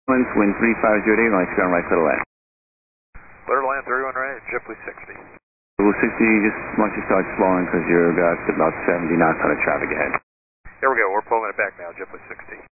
Wind 3508, lights ground right to the left. Clear to land 31 right, JetBlue 60. Blue 60, just once you start slowing because you're got about 70 knots on the traffic ahead. Here we go, we're pulling it back now, JetBlue 60.